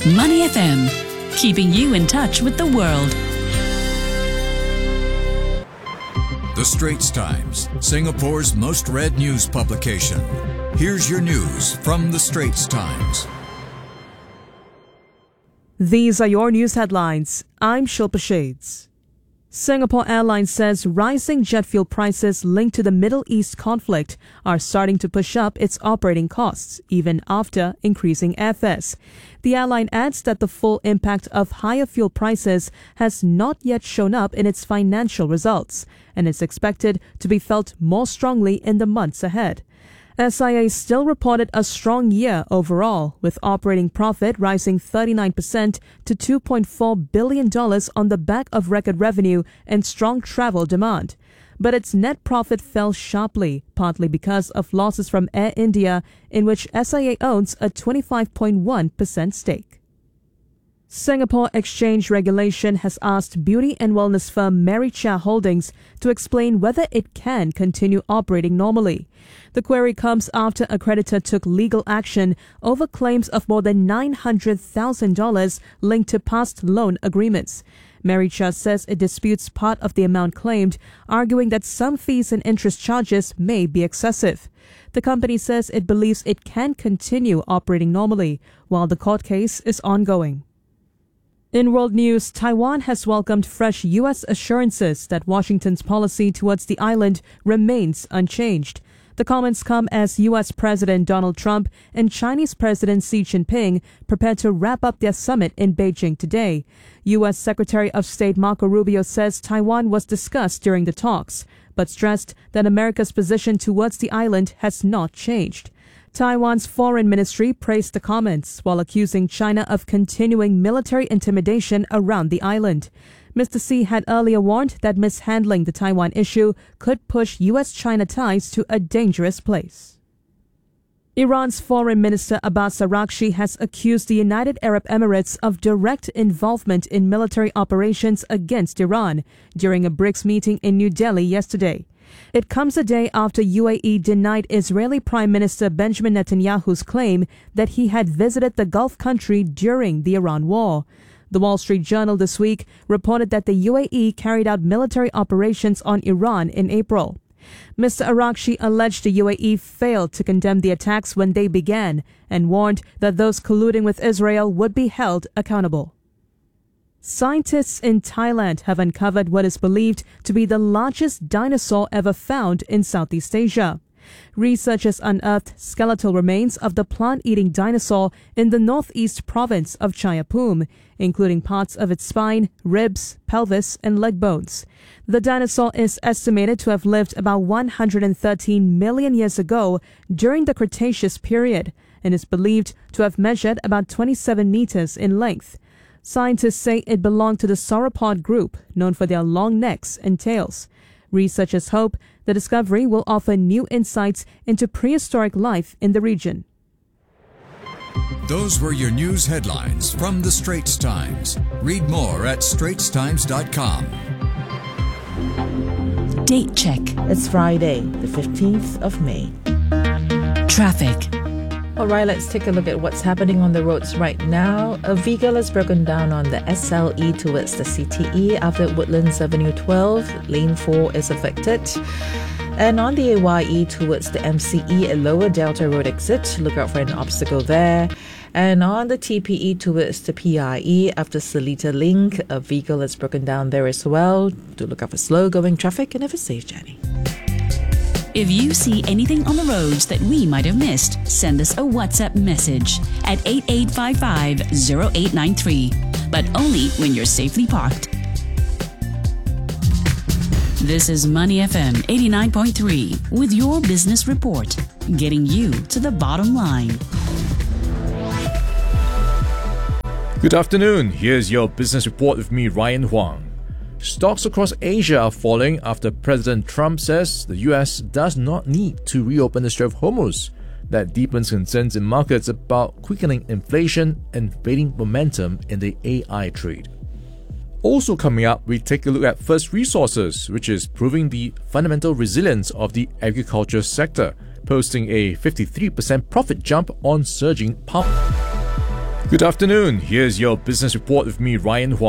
Money FM, keeping you in touch with the world. The Straits Times, Singapore's most read news publication. Here's your news from The Straits Times. These are your news headlines. I'm Shilpa Shades. Singapore Airlines says rising jet fuel prices linked to the Middle East conflict are starting to push up its operating costs, even after increasing airfares. The airline adds that the full impact of higher fuel prices has not yet shown up in its financial results, and is expected to be felt more strongly in the months ahead. SIA still reported a strong year overall, with operating profit rising 39% to $2.4 billion on the back of record revenue and strong travel demand. But its net profit fell sharply, partly because of losses from Air India, in which SIA owns a 25.1% stake. Singapore Exchange Regulation has asked beauty and wellness firm Mary Chia Holdings to explain whether it can continue operating normally. The query comes after a creditor took legal action over claims of more than $900,000 linked to past loan agreements. Mary Chia says it disputes part of the amount claimed, arguing that some fees and interest charges may be excessive. The company says it believes it can continue operating normally, while the court case is ongoing. In world news, Taiwan has welcomed fresh U.S. assurances that Washington's policy towards the island remains unchanged. The comments come as U.S. President Donald Trump and Chinese President Xi Jinping prepare to wrap up their summit in Beijing today. U.S. Secretary of State Marco Rubio says Taiwan was discussed during the talks, but stressed that America's position towards the island has not changed. Taiwan's foreign ministry praised the comments while accusing China of continuing military intimidation around the island. Mr. Xi had earlier warned that mishandling the Taiwan issue could push U.S.-China ties to a dangerous place. Iran's Foreign Minister Abbas Araghchi has accused the United Arab Emirates of direct involvement in military operations against Iran during a BRICS meeting in New Delhi yesterday. It comes a day after UAE denied Israeli Prime Minister Benjamin Netanyahu's claim that he had visited the Gulf country during the Iran war. The Wall Street Journal this week reported that the UAE carried out military operations on Iran in April. Mr. Araghchi alleged the UAE failed to condemn the attacks when they began and warned that those colluding with Israel would be held accountable. Scientists in Thailand have uncovered what is believed to be the largest dinosaur ever found in Southeast Asia. Researchers unearthed skeletal remains of the plant-eating dinosaur in the northeast province of Chaiyapoom, including parts of its spine, ribs, pelvis, and leg bones. The dinosaur is estimated to have lived about 113 million years ago during the Cretaceous period and is believed to have measured about 27 meters in length. Scientists say it belonged to the sauropod group, known for their long necks and tails. Researchers hope the discovery will offer new insights into prehistoric life in the region. Those were your news headlines from The Straits Times. Read more at straitstimes.com. Date check. It's Friday, the 15th of May. Traffic. All right, let's take a look at what's happening on the roads right now. A vehicle has broken down on the SLE towards the CTE after Woodlands Avenue 12. Lane 4 is affected. And on the AYE towards the MCE at Lower Delta Road exit, look out for an obstacle there. And on the TPE towards the PIE after Seletar Link, a vehicle has broken down there as well. Do look out for slow-going traffic and have a safe journey. If you see anything on the roads that we might have missed, send us a WhatsApp message at 8855-0893. But only when you're safely parked. This is Money FM 89.3 with your business report, getting you to the bottom line. Good afternoon. Here's your business report with me, Ryan Huang. Stocks across Asia are falling after President Trump says the US does not need to reopen the Strait of Hormuz. That deepens concerns in markets about quickening inflation and fading momentum in the AI trade. Also coming up, we take a look at First Resources, which is proving the fundamental resilience of the agriculture sector, posting a 53% profit jump on surging palm. Good afternoon. Here's your business report with me, Ryan Huang.